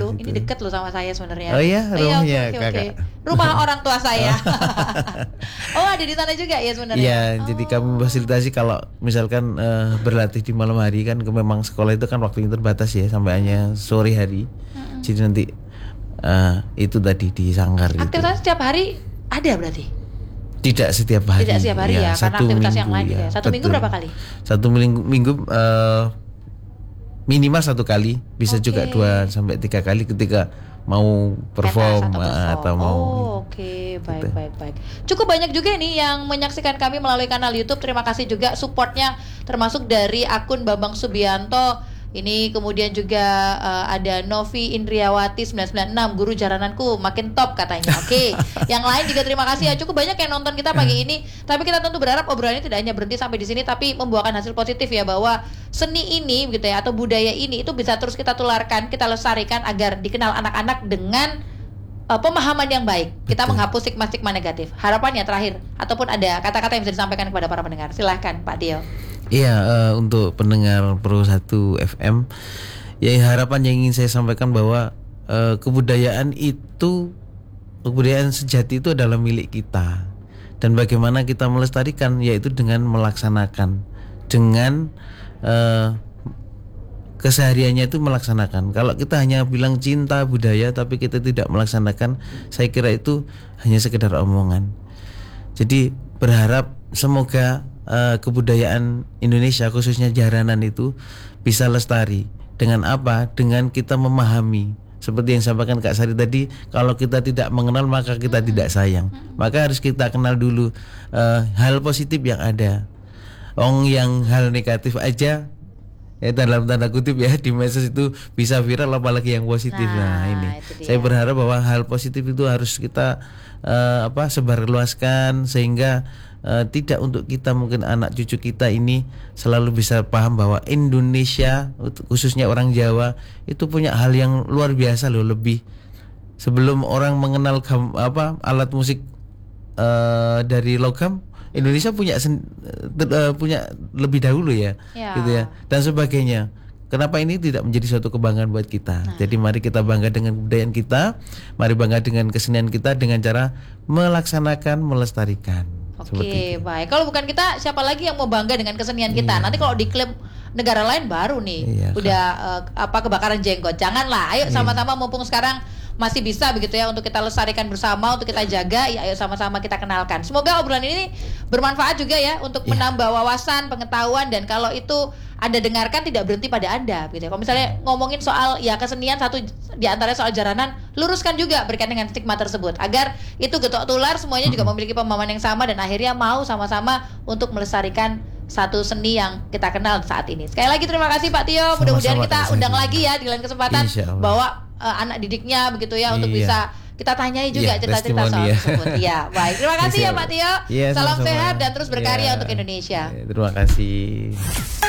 loh. Ini dekat loh sama saya sebenarnya. Oh iya, rumahnya okay. Rumah orang tua saya. Oh, ada di sana juga ya sebenarnya. Iya, jadi kami fasilitasi kalau misalkan berlatih di malam hari kan, memang sekolah itu kan waktunya terbatas ya, sampai hanya sore hari. Jadi nanti itu tadi di sanggar. Aktivitas setiap hari ada berarti? Tidak setiap hari. Tidak setiap hari ya, karena aktivitas yang lain ya. Satu minggu berapa kali? Satu minggu minimal 1 kali, bisa juga 2 sampai 3 kali ketika mau perform atau mau. Oke, baik. Cukup banyak juga nih yang menyaksikan kami melalui kanal YouTube. Terima kasih juga supportnya, termasuk dari akun Bambang Subianto. Ini kemudian juga ada Novi Indriawati 996, guru jarananku makin top katanya. Oke. Yang lain juga terima kasih ya. Cukup banyak yang nonton kita pagi ini. Tapi kita tentu berharap obrolan ini tidak hanya berhenti sampai di sini, tapi membuahkan hasil positif ya, bahwa seni ini gitu ya, atau budaya ini itu bisa terus kita tularkan, kita lestarikan agar dikenal anak-anak dengan pemahaman yang baik. Kita menghapus stigma-stigma negatif. Harapannya terakhir, ataupun ada kata-kata yang bisa disampaikan kepada para pendengar. Silahkan Pak Tio. Iya, untuk pendengar Pro 1 FM, ya harapan yang ingin saya sampaikan bahwa kebudayaan sejati itu adalah milik kita, dan bagaimana kita melestarikan yaitu dengan melaksanakan, dengan kesehariannya itu melaksanakan. Kalau kita hanya bilang cinta budaya tapi kita tidak melaksanakan, saya kira itu hanya sekedar omongan. Jadi berharap semoga kebudayaan Indonesia khususnya jaranan itu bisa lestari. Dengan apa? Dengan kita memahami. Seperti yang sampaikan Kak Sari tadi, kalau kita tidak mengenal maka kita tidak sayang. Maka harus kita kenal dulu hal positif yang ada. Yang hal negatif aja dalam tanda kutip ya di medsos itu bisa viral, apalagi yang positif. Nah ini saya berharap bahwa hal positif itu harus kita sebarluaskan, sehingga tidak untuk kita, mungkin anak cucu kita ini selalu bisa paham bahwa Indonesia, khususnya orang Jawa, itu punya hal yang luar biasa loh. Lebih sebelum orang mengenal alat musik dari logam, Indonesia punya lebih dahulu ya, gitu ya, dan sebagainya. Kenapa ini tidak menjadi suatu kebanggaan buat kita? Jadi mari kita bangga dengan kebudayaan kita, mari bangga dengan kesenian kita dengan cara melaksanakan, melestarikan. Oke, baik. Kalau bukan kita, siapa lagi yang mau bangga dengan kesenian kita? Nanti kalau diklaim negara lain baru nih, udah kebakaran jenggot. Janganlah. Ayo sama-sama, mumpung sekarang masih bisa begitu ya, untuk kita lestarikan bersama, untuk kita jaga. Ya, ayo sama-sama kita kenalkan. Semoga obrolan ini bermanfaat juga ya, untuk menambah wawasan, pengetahuan, dan kalau itu Anda dengarkan tidak berhenti pada Anda gitu ya. Kalau misalnya ngomongin soal ya kesenian, satu di antaranya soal jaranan, luruskan juga berkaitan dengan stigma tersebut, agar itu getok tular, semuanya juga memiliki pemahaman yang sama, dan akhirnya mau sama-sama untuk melestarikan satu seni yang kita kenal saat ini. Sekali lagi terima kasih Pak Tio. Mudah-mudahan kita undang lagi ya di lain kesempatan, bawa anak didiknya begitu ya, untuk bisa kita tanyai juga cerita-cerita soal tersebut. Ya, baik. Terima kasih ya Pak Tio. Salam sehat dan terus berkarya untuk Indonesia. Terima kasih.